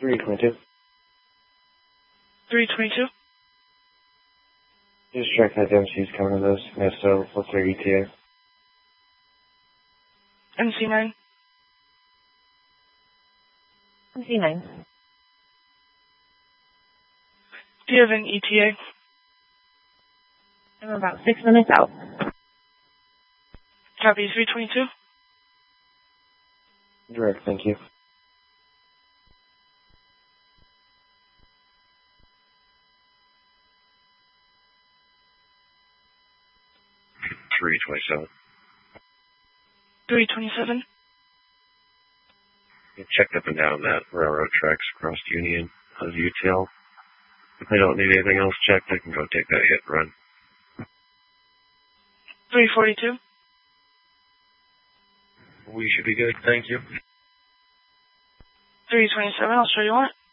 322. 322. Just check that MC's coming to those. If so, what's their ETA? MC9. MC9. Do you have an ETA? I'm about 6 minutes out. Copy 322. Direct, thank you. $327. 327. Checked up and down that railroad tracks across Union as UTL. If I don't need anything else checked, I can go take that hit and run. 342. We should be good, thank you. 327, I'll show you on it.